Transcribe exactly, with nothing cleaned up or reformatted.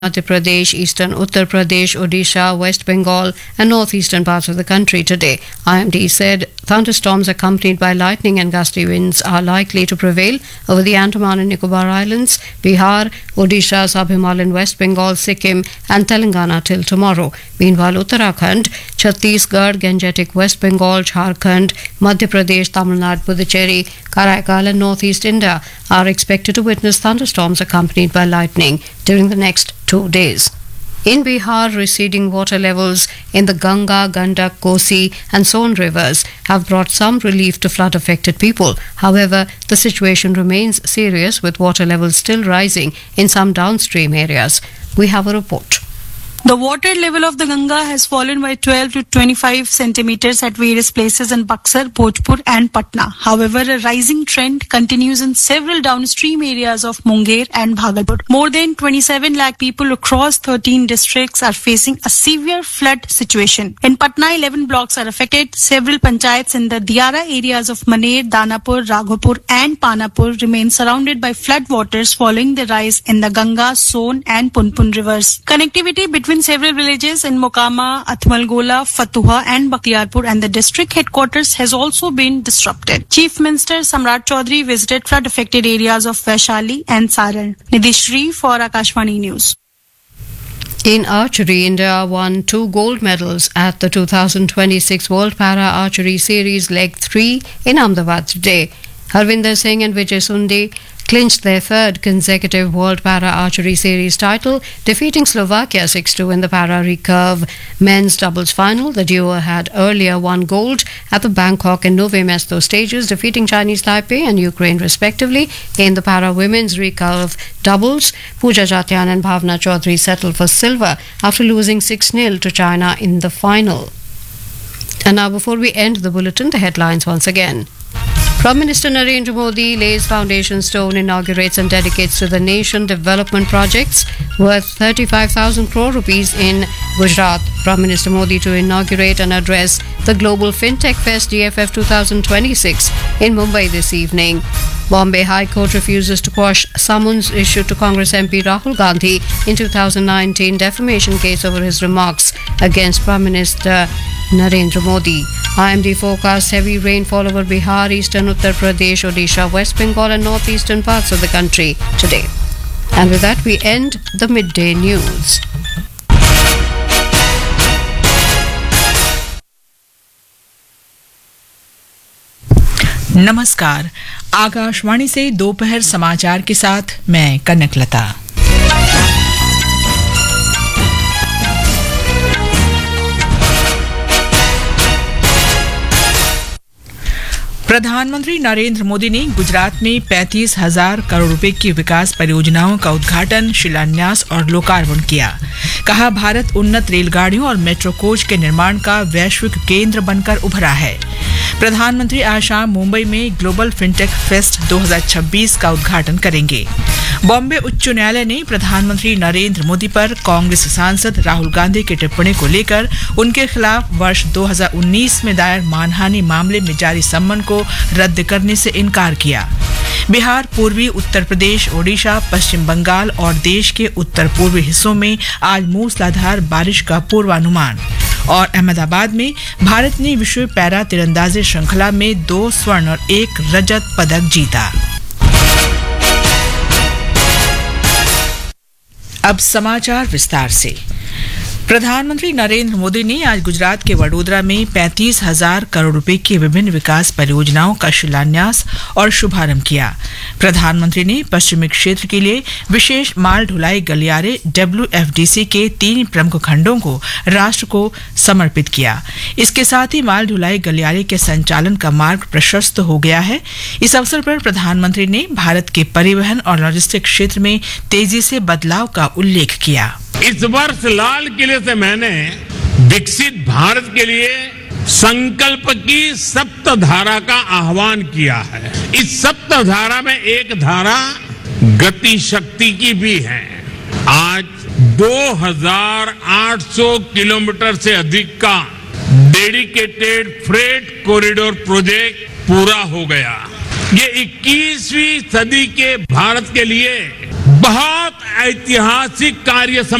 Madhya Pradesh, eastern Uttar Pradesh, Odisha, West Bengal, and northeastern parts of the country today. I M D said thunderstorms accompanied by lightning and gusty winds are likely to prevail over the Andaman and Nicobar Islands, Bihar, Odisha, Sub-Himalayan West Bengal, Sikkim, and Telangana till tomorrow. Meanwhile, Uttarakhand, Chhattisgarh, Gangetic West Bengal, Jharkhand, Madhya Pradesh, Tamil Nadu, Puducherry, Karaikal, and northeast India are expected to witness thunderstorms accompanied by lightning during the next two days. In Bihar, receding water levels in the Ganga, Gandak, Kosi and Son rivers have brought some relief to flood-affected people. However, the situation remains serious with water levels still rising in some downstream areas. We have a report. The water level of the Ganga has fallen by twelve to twenty-five centimeters at various places in Buxar, Bhojpur and Patna. However, a rising trend continues in several downstream areas of Munger and Bhagalpur. More than twenty-seven lakh people across thirteen districts are facing a severe flood situation. In Patna, eleven blocks are affected. Several panchayats in the Diara areas of Maner, Danapur, Raghopur and Panapur remain surrounded by flood waters following the rise in the Ganga, Son and Punpun rivers. Connectivity between Between several villages in Mokama, Athmalgola, Fatuha and Bakhtiarpur and the district headquarters has also been disrupted. Chief Minister Samrat Chaudhary visited flood-affected areas of Vaishali and Saran. Nidhishri for Akashvani News. In archery, India won two gold medals at the two thousand twenty-six World Para Archery Series Leg three in Ahmedabad today. Harvinder Singh and Vijay Sundi clinched their third consecutive World Para Archery Series title, defeating Slovakia six two in the Para Recurve men's doubles final. The duo had earlier won gold at the Bangkok and Nove Mesto stages, defeating Chinese Taipei and Ukraine respectively. In the Para women's recurve doubles, Pooja Jatian and Bhavna Chaudhary settled for silver after losing six nil to China in the final. And now, before we end the bulletin, the headlines once again. Prime Minister Narendra Modi lays foundation stone, inaugurates and dedicates to the nation development projects worth thirty-five thousand crore rupees in Gujarat. Prime Minister Modi to inaugurate and address the Global FinTech Fest D F F twenty twenty-six in Mumbai this evening. Bombay High Court refuses to quash summons issued to Congress M P Rahul Gandhi in two thousand nineteen defamation case over his remarks against Prime Minister Narendra Modi. I M D forecasts heavy rainfall over Bihar, eastern Uttar Pradesh, Odisha, West Bengal and northeastern parts of the country today. And with that, we end the midday news. नमस्कार, आकाशवाणी से दोपहर समाचार के साथ मैं कनकलता। प्रधानमंत्री नरेंद्र मोदी ने गुजरात में पैंतीस हजार करोड़ रुपए की विकास परियोजनाओं का उद्घाटन, शिलान्यास और लोकार्पण किया। कहा, भारत उन्नत रेलगाड़ियों और मेट्रो कोच के निर्माण का वैश्विक केंद्र बनकर उभरा है। प्रधानमंत्री आज शाम मुंबई में ग्लोबल फिनटेक फेस्ट दो हज़ार छब्बीस का उद्घाटन करेंगे। बॉम्बे उच्च न्यायालय ने प्रधानमंत्री नरेंद्र मोदी पर कांग्रेस सांसद राहुल गांधी की टिप्पणी को लेकर उनके खिलाफ वर्ष दो हज़ार उन्नीस में दायर मानहानि मामले में जारी सम्मन को रद्द करने से इनकार किया। बिहार, पूर्वी उत्तर प्रदेश, ओडिशा, पश्चिम बंगाल और देश के उत्तर पूर्वी हिस्सों में आज मूसलाधार बारिश का पूर्वानुमान। और अहमदाबाद में भारत ने विश्व पैरा तीरंदाजी श्रृंखला में दो स्वर्ण और एक रजत पदक जीता। अब समाचार विस्तार से। प्रधानमंत्री नरेंद्र मोदी ने आज गुजरात के वडोदरा में पैंतीस हजार करोड़ रुपए की विभिन्न विकास परियोजनाओं का शिलान्यास और शुभारंभ किया। प्रधानमंत्री ने पश्चिमी क्षेत्र के लिए विशेष माल ढुलाई गलियारे डब्ल्यू एफ डी सी के तीन प्रमुख खंडों को राष्ट्र को समर्पित किया। इसके साथ ही माल ढुलाई गलियारे के संचालन का मार्ग प्रशस्त हो गया है। इस अवसर पर प्रधानमंत्री ने भारत के परिवहन और लॉजिस्टिक क्षेत्र में तेजी से बदलाव का उल्लेख किया। इस वर्ष लाल किले से मैंने विकसित भारत के लिए संकल्प की सप्तधारा का आह्वान किया है। इस सप्तधारा में एक धारा गति शक्ति की भी है। आज दो हज़ार आठ सौ किलोमीटर से अधिक का डेडिकेटेड फ्रेट कॉरिडोर प्रोजेक्ट पूरा हो गया। ये इक्कीसवीं सदी के भारत के लिए बहुत ऐतिहासिक कार्य